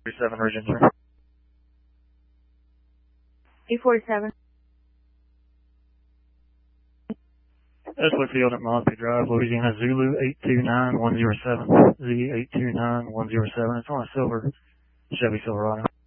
7 Region, sir. 847. Esler Field at Mosby Drive, Louisiana, Zulu 829107. Z829107. It's on a silver Chevy Silverado.